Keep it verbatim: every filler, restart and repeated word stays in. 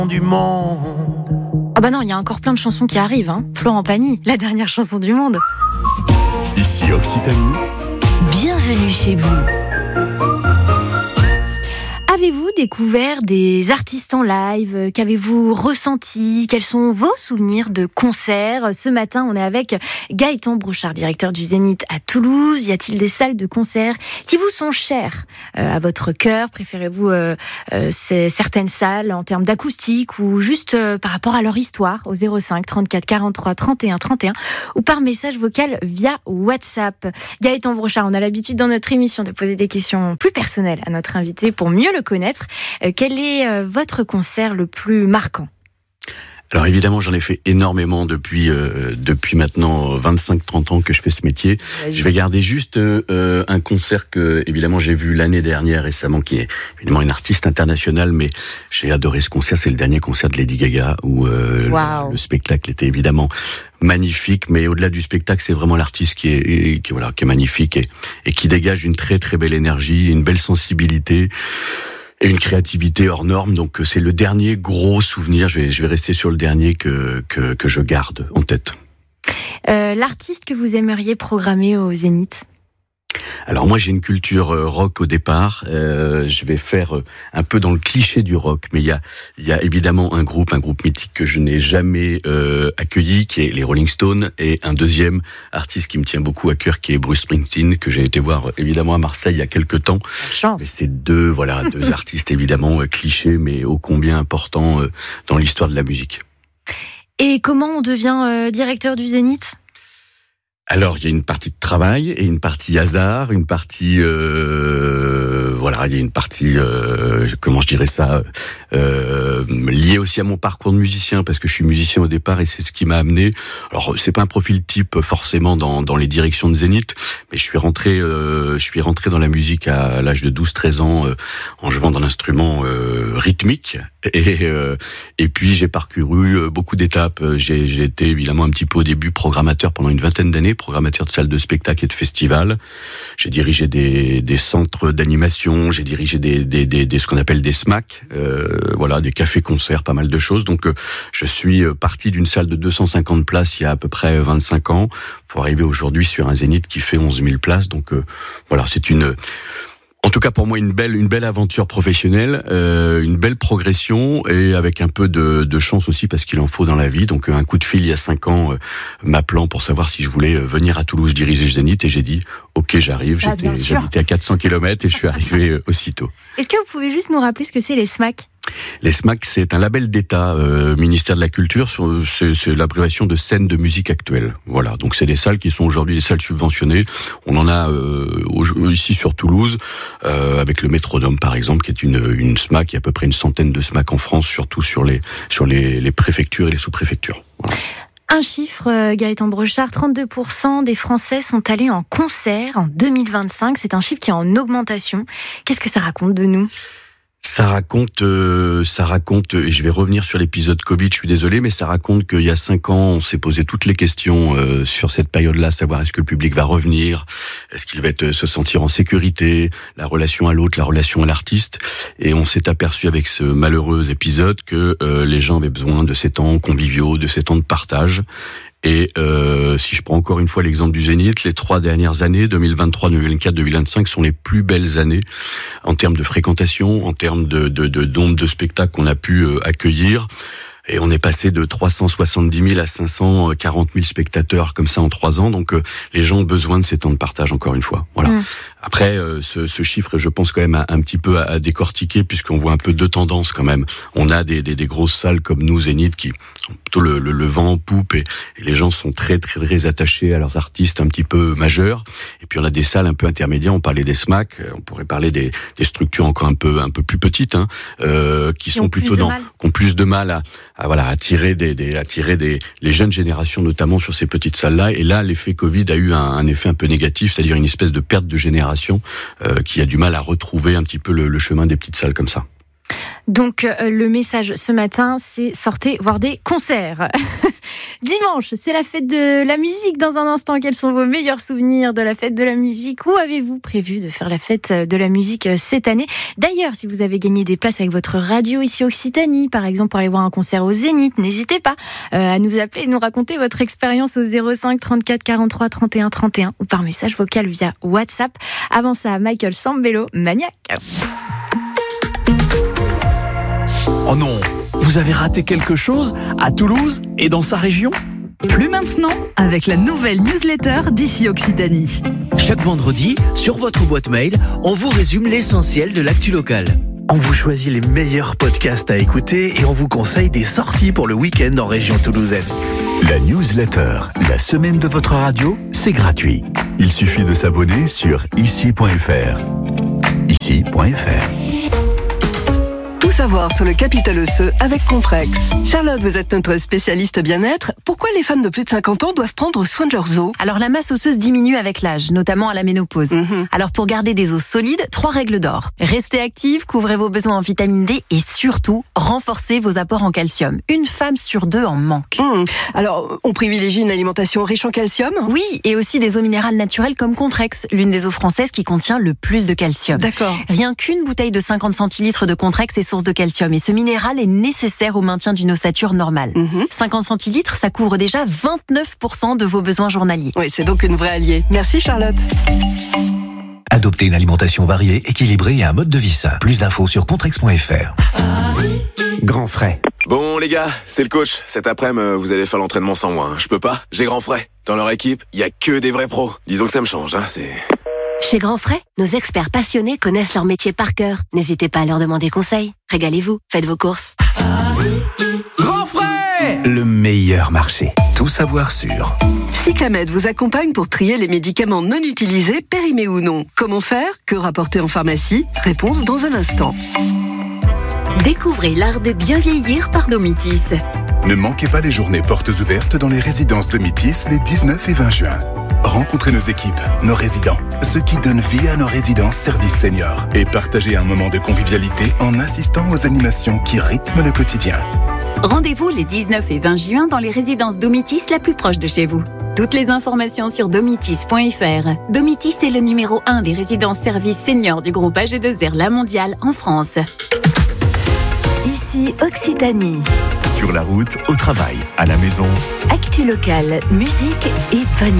du monde. Ah bah non, il y a encore plein de chansons qui arrivent, hein. Florent Pagny, la dernière chanson du monde. Ici Occitanie. Bienvenue chez vous. Avez-vous découvert des artistes en live? Qu'avez-vous ressenti? Quels sont vos souvenirs de concerts? Ce matin, on est avec Gaëtan Brochard, directeur du Zénith à Toulouse. Y a-t-il des salles de concert qui vous sont chères euh, à votre cœur? Préférez-vous euh, euh, ces, certaines salles en termes d'acoustique ou juste euh, par rapport à leur histoire au zéro cinq trente-quatre quarante-trois trente et un trente et un ou par message vocal via WhatsApp? Gaëtan Brochard, on a l'habitude dans notre émission de poser des questions plus personnelles à notre invité pour mieux le connaître. Euh, quel est euh, votre concert le plus marquant? Alors évidemment, j'en ai fait énormément depuis euh, depuis maintenant vingt-cinq trente ans que je fais ce métier. Ouais, je vais garder juste euh, un concert que évidemment j'ai vu l'année dernière récemment, qui est évidemment une artiste internationale, mais j'ai adoré ce concert. C'est le dernier concert de Lady Gaga où euh, wow. le, le spectacle était évidemment magnifique, mais au-delà du spectacle, c'est vraiment l'artiste qui est qui voilà qui est magnifique et, et qui dégage une très très belle énergie, une belle sensibilité. Et une créativité hors norme, donc c'est le dernier gros souvenir, je vais, je vais rester sur le dernier que, que, que je garde en tête. Euh, l'artiste que vous aimeriez programmer au Zénith? Alors moi j'ai une culture euh, rock au départ, euh, je vais faire euh, un peu dans le cliché du rock, mais il y a, il y a évidemment un groupe, un groupe mythique que je n'ai jamais euh, accueilli, qui est les Rolling Stones, et un deuxième artiste qui me tient beaucoup à cœur, qui est Bruce Springsteen, que j'ai été voir euh, évidemment à Marseille il y a quelques temps. Chance. Mais c'est deux, voilà, deux artistes évidemment euh, clichés, mais ô combien importants euh, dans l'histoire de la musique. Et comment on devient euh, directeur du Zénith ? Alors, il y a une partie de travail et une partie hasard, une partie, euh, voilà, il y a une partie, euh, comment je dirais ça, euh, liée aussi à mon parcours de musicien, parce que je suis musicien au départ et c'est ce qui m'a amené. Alors, c'est pas un profil type forcément dans, dans les directions de Zénith, mais je suis rentré, euh, je suis rentré dans la musique à l'âge de douze treize ans euh, en jouant d'un instrument euh, rythmique. Et, euh, et puis j'ai parcouru beaucoup d'étapes. J'ai, j'ai été évidemment un petit peu au début programmateur pendant une vingtaine d'années, programmateur de salles de spectacle et de festivals. J'ai dirigé des, des centres d'animation, j'ai dirigé des, des, des, des ce qu'on appelle des S M A C, euh, voilà, des cafés-concerts, pas mal de choses. Donc euh, je suis parti d'une salle de deux cent cinquante places il y a à peu près vingt-cinq ans pour arriver aujourd'hui sur un Zénith qui fait onze mille places. Donc euh, voilà, c'est une... En tout cas pour moi une belle une belle aventure professionnelle, euh, une belle progression et avec un peu de, de chance aussi parce qu'il en faut dans la vie. Donc un coup de fil il y a cinq ans euh, m'appelant pour savoir si je voulais venir à Toulouse diriger le Zénith et j'ai dit ok j'arrive. Ah, J'étais, j'habitais à quatre cents kilomètres et je suis arrivé aussitôt. Est-ce que vous pouvez juste nous rappeler ce que c'est les S M A C ? Les S M A C, c'est un label d'État, euh, ministère de la Culture, sur, c'est, c'est l'abréviation de scène de musique actuelle. Voilà, donc c'est des salles qui sont aujourd'hui des salles subventionnées. On en a euh, ici sur Toulouse, euh, avec le Métronome par exemple, qui est une, une S M A C. Il y a à peu près une centaine de S M A C en France, surtout sur les sur les, les préfectures et les sous-préfectures. Voilà. Un chiffre, Gaëtan Brochard, trente-deux pour cent des Français sont allés en concert en deux mille vingt-cinq. C'est un chiffre qui est en augmentation. Qu'est-ce que ça raconte de nous ? Ça raconte, euh, ça raconte, et je vais revenir sur l'épisode Covid, je suis désolé, mais ça raconte qu'il y a cinq ans, on s'est posé toutes les questions euh, sur cette période-là, savoir est-ce que le public va revenir, est-ce qu'il va être, se sentir en sécurité, la relation à l'autre, la relation à l'artiste, et on s'est aperçu avec ce malheureux épisode que euh, les gens avaient besoin de ces temps conviviaux, de ces temps de partage. Et euh, si je prends encore une fois l'exemple du Zénith, les trois dernières années, deux mille vingt-trois, deux mille vingt-quatre, deux mille vingt-cinq, sont les plus belles années en termes de fréquentation, en termes de, de, de nombre de spectacles qu'on a pu euh, accueillir. Et on est passé de trois cent soixante-dix mille à cinq cent quarante mille spectateurs comme ça en trois ans. Donc euh, les gens ont besoin de ces temps de partage encore une fois. Voilà. Mmh. Après, euh, ce, ce chiffre, je pense quand même un, un petit peu à, à décortiquer puisqu'on voit un peu deux tendances quand même. On a des, des, des grosses salles comme nous, Zénith, qui ont plutôt le, le, le vent en poupe et, et les gens sont très très très attachés à leurs artistes un petit peu majeurs. Et puis on a des salles un peu intermédiaires. On parlait des S M A C, on pourrait parler des, des structures encore un peu un peu plus petites, hein, euh, qui, qui sont plutôt dans, qui ont plus de mal à à voilà attirer des, des attirer des les jeunes générations notamment sur ces petites salles là. Et là l'effet Covid a eu un, un effet un peu négatif, c'est-à-dire une espèce de perte de génération euh, qui a du mal à retrouver un petit peu le, le chemin des petites salles comme ça. Donc euh, le message ce matin, c'est sortez voir des concerts. Dimanche, c'est la fête de la musique. Dans un instant, quels sont vos meilleurs souvenirs de la fête de la musique? Où avez-vous prévu de faire la fête de la musique cette année? D'ailleurs, si vous avez gagné des places avec votre radio ici Occitanie, par exemple pour aller voir un concert au Zénith, n'hésitez pas euh, à nous appeler et nous raconter votre expérience au zéro cinq trente-quatre quarante-trois trente et un trente et un ou par message vocal via WhatsApp. Avant ça, Michael Sambello, Maniac. Oh non, vous avez raté quelque chose à Toulouse et dans sa région? Plus maintenant, avec la nouvelle newsletter d'ici Occitanie. Chaque vendredi, sur votre boîte mail, on vous résume l'essentiel de l'actu locale. On vous choisit les meilleurs podcasts à écouter et on vous conseille des sorties pour le week-end en région toulousaine. La newsletter, la semaine de votre radio, c'est gratuit. Il suffit de s'abonner sur ici point f r. ici point f r. Tout savoir sur le capital osseux avec Comprex. Charlotte, vous êtes notre spécialiste bien-être. Pourquoi les femmes de plus de cinquante ans doivent prendre soin de leurs os? Alors la masse osseuse diminue avec l'âge, notamment à la ménopause. Mmh. Alors pour garder des os solides, trois règles d'or. Restez active, couvrez vos besoins en vitamine D et surtout, renforcez vos apports en calcium. Une femme sur deux en manque. Mmh. Alors, on privilégie une alimentation riche en calcium? Oui, et aussi des eaux minérales naturelles comme Contrex, l'une des eaux françaises qui contient le plus de calcium. D'accord. Rien qu'une bouteille de cinquante centilitres de Contrex est source de calcium et ce minéral est nécessaire au maintien d'une ossature normale. Mmh. cinquante centilitres, ça couvre déjà vingt-neuf pour cent de vos besoins journaliers. Oui, c'est donc une vraie alliée. Merci Charlotte. Adoptez une alimentation variée, équilibrée et un mode de vie sain. Plus d'infos sur contrex point f r. Grand frais. Bon les gars, c'est le coach. Cet après-midi, vous allez faire l'entraînement sans moi. Hein. Je peux pas, j'ai Grand Frais. Dans leur équipe, il y a que des vrais pros. Disons que ça me change, hein, c'est... Chez Grand Frais, nos experts passionnés connaissent leur métier par cœur. N'hésitez pas à leur demander conseil. Régalez-vous, faites vos courses. Grand Frais, le meilleur marché. Tout savoir sur. Cyclamed vous accompagne pour trier les médicaments non utilisés, périmés ou non. Comment faire? Que rapporter en pharmacie? Réponse dans un instant. Découvrez l'art de bien vieillir par Domitis. Ne manquez pas les journées portes ouvertes dans les résidences Domitis les dix-neuf et vingt juin. Rencontrez nos équipes, nos résidents, ceux qui donnent vie à nos résidences services seniors et partagez un moment de convivialité en assistant aux animations qui rythment le quotidien. Rendez-vous les dix-neuf et vingt juin dans les résidences Domitis la plus proche de chez vous. Toutes les informations sur domitis point f r. Domitis est le numéro un des résidences services seniors du groupe A G deux R La Mondiale en France. Ici Occitanie. Sur la route, au travail, à la maison. Actu locale, musique et bonne